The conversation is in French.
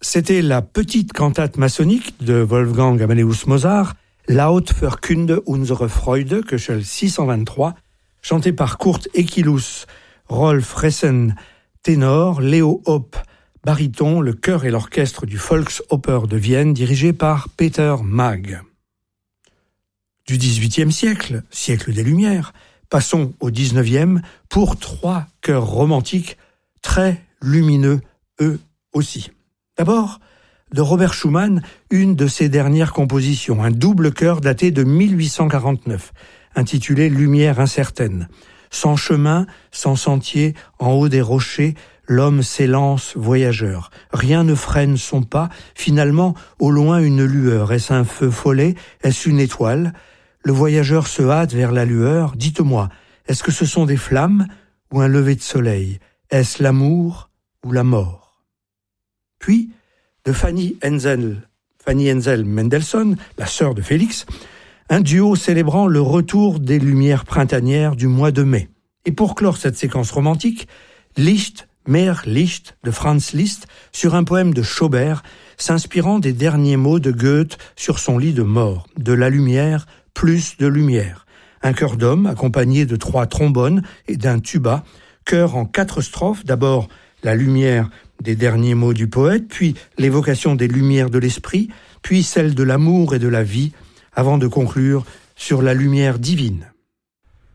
C'était la petite cantate maçonnique de Wolfgang Amadeus Mozart, Laut verkünde unsere Freude, Köchel 623, chantée par Kurt Ekilus, Rolf Ressen, ténor, Leo Hopp, baryton, le chœur et l'orchestre du Volksoper de Vienne, dirigé par Peter Maag. Du XVIIIe siècle, siècle des Lumières, passons au XIXe pour 3 chœurs romantiques très lumineux, eux aussi. D'abord, de Robert Schumann, une de ses dernières compositions, un double chœur daté de 1849, intitulé « Lumière incertaine ». Sans chemin, sans sentier, en haut des rochers, l'homme s'élance voyageur. Rien ne freine son pas. Finalement, au loin, une lueur. Est-ce un feu follet? Est-ce une étoile? Le voyageur se hâte vers la lueur. Dites-moi, est-ce que ce sont des flammes ou un lever de soleil? Est-ce l'amour ou la mort? Puis, de Fanny Hensel Mendelssohn, la sœur de Félix, un duo célébrant le retour des lumières printanières du mois de mai. Et pour clore cette séquence romantique, Licht, mehr Licht de Franz Liszt sur un poème de Schobert, s'inspirant des derniers mots de Goethe sur son lit de mort. De la lumière, plus de lumière. Un chœur d'homme accompagné de 3 trombones et d'un tuba, chœur en 4 strophes, d'abord la lumière des derniers mots du poète, puis l'évocation des lumières de l'esprit, puis celle de l'amour et de la vie, avant de conclure sur la lumière divine.